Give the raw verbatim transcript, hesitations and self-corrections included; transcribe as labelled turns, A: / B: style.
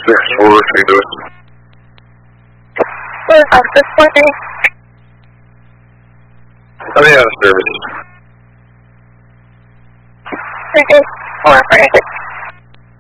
A: six four, Saint Louis.
B: four five six four three.
A: How many out of service?
B: three three four four six.